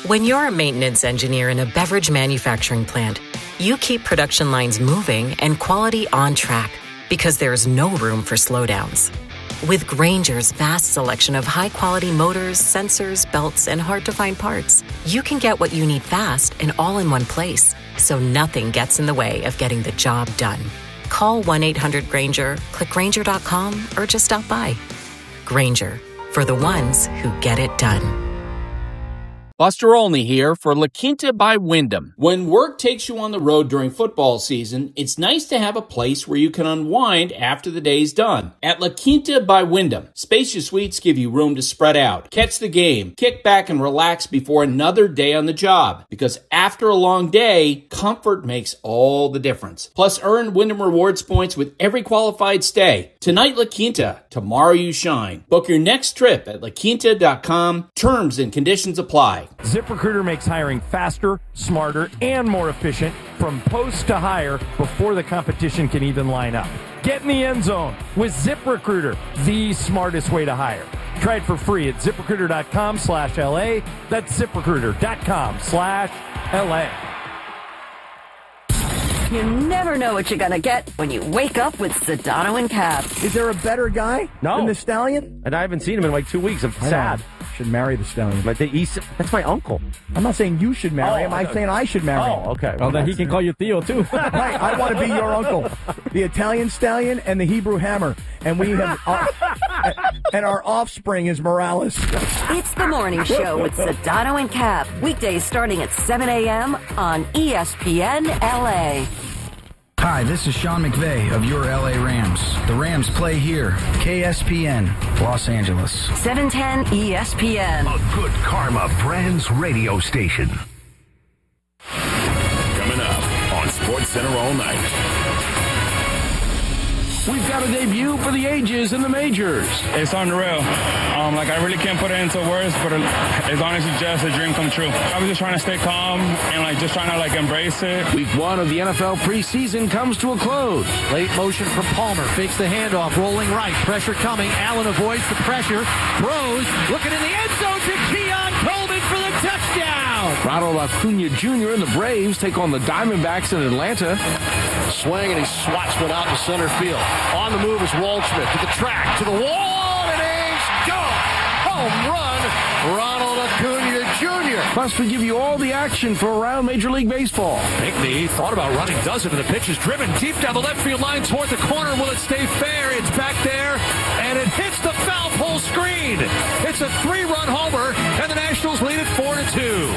When you're a maintenance engineer in a beverage manufacturing plant, you keep production lines moving and quality on track because there's no room for slowdowns. With Grainger's vast selection of high-quality motors, sensors, belts, and hard-to-find parts, you can get what you need fast and all in one place, so nothing gets in the way of getting the job done. Call 1-800-GRAINGER, click Grainger.com, or just stop by. Grainger, for the ones who get it done. Buster Olney here for La Quinta by Wyndham. When work takes you on the road during football season, it's nice to have a place where you can unwind after the day's done. At La Quinta by Wyndham, spacious suites give you room to spread out, catch the game, kick back and relax before another day on the job. Because after a long day, comfort makes all the difference. Plus, earn Wyndham Rewards points with every qualified stay. Tonight, La Quinta. Tomorrow, you shine. Book your next trip at laquinta.com. Terms and conditions apply. ZipRecruiter makes hiring faster, smarter, and more efficient from post to hire before the competition can even line up. Get in the end zone with ZipRecruiter, the smartest way to hire. Try it for free at ZipRecruiter.com/LA. That's ZipRecruiter.com/LA. You never know what you're going to get when you wake up with Sedano and Cap. Is there a better guy than the Stallion? And I haven't seen him in like 2 weeks. I'm sad. Should marry the Stallion. But that's my uncle. I'm not saying you should marry him. I'm saying I should marry him. Oh, okay. Well, then he can call you Theo, too. Right, I want to be your uncle. The Italian Stallion and the Hebrew Hammer. And we have, and our offspring is Morales. It's the morning show with Sedano and Cap. Weekdays starting at 7 a.m. on ESPN LA. Hi, this is Sean McVay of your LA Rams. The Rams play here. KSPN, Los Angeles. 710 ESPN. A Good Karma Brands radio station. Coming up on SportsCenter all night. We've got a debut for the ages in the majors. It's unreal. I really can't put it into words, but it's honestly just a dream come true. I was just trying to stay calm and just trying to embrace it. Week 1 of the NFL preseason comes to a close. Late motion from Palmer. Fakes the handoff. Rolling right. Pressure coming. Allen avoids the pressure. Throws. Looking in the end zone to Keon Coleman for the touchdown. Ronald Acuna Jr. and the Braves take on the Diamondbacks in Atlanta. Swing, and he swats one out to center field. On the move is Waldschmidt to the track, to the wall, and he's gone. Home run, Ronald Acuna Jr. Plus, we give you all the action for around Major League Baseball. Pinkney thought about running, does it, and the pitch is driven deep down the left field line toward the corner. Will it stay fair? It's back there, and it hits the foul pole screen. It's a 3-run homer, and the Nationals lead it 4-2.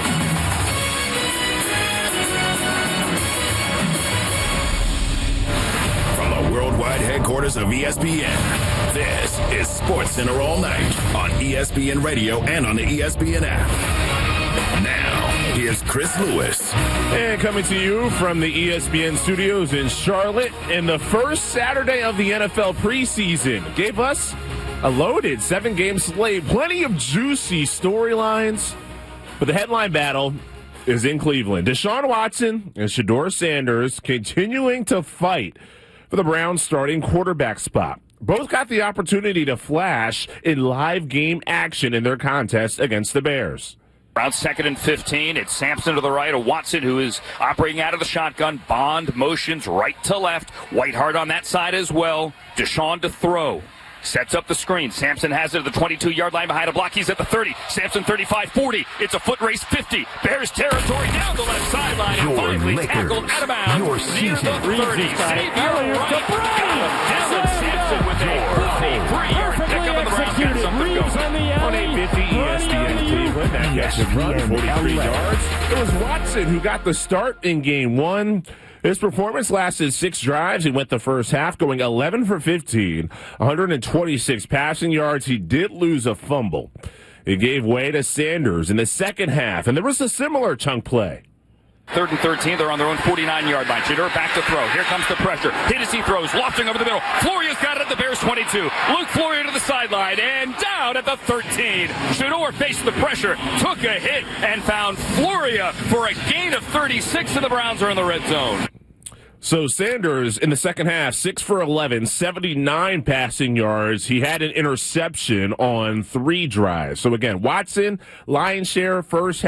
Worldwide headquarters of ESPN. This is SportsCenter all night on ESPN Radio and on the ESPN app. Now, here's Chris Lewis. And coming to you from the ESPN studios in Charlotte, in the first Saturday of the NFL preseason, gave us a loaded 7-game slate, plenty of juicy storylines, but the headline battle is in Cleveland. Deshaun Watson and Shedeur Sanders continuing to fight for the Browns' starting quarterback spot. Both got the opportunity to flash in live game action in their contest against the Bears. Browns 2nd and 15. It's Sampson to the right of Watson, who is operating out of the shotgun. Bond motions right to left. Whiteheart on that side as well. Deshaun to throw. Sets up the screen. Sampson has it at the 22-yard line behind a block. He's at the 30. Sampson 35, 40. It's a foot race 50. Bears territory down the left sideline. And finally tackled out of bounds. Your season. Near the 30. Xavier Wright. Dylan Sampson with a 43-yard pickup, and the Browns got something going. On 850 ESPN Cleveland, that catches run 43 yards. It was Watson who got the start in game 1. His performance lasted 6 drives. He went the first half going 11 for 15, 126 passing yards. He did lose a fumble. He gave way to Sanders in the second half, and there was a similar chunk play. 3rd and 13, they're on their own 49-yard line. Shedeur back to throw. Here comes the pressure. Hennessy throws, lofting over the middle. Floria's got it at the Bears 22. Luke Floria to the sideline and down at the 13. Shedeur faced the pressure, took a hit, and found Floria for a gain of 36, and the Browns are in the red zone. So Sanders in the second half, 6 for 11, 79 passing yards. He had an interception on 3 drives. So again, Watson, lion's share first